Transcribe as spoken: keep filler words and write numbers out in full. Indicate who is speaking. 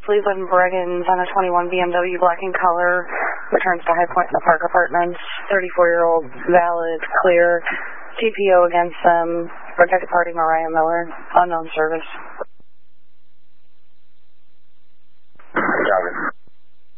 Speaker 1: Cleveland Breggins on a twenty-one B M W black in color. Returns to High Point in the Park Apartments. thirty-four-year-old valid, clear. T P O against them. Protected party Mariah Miller. Unknown service.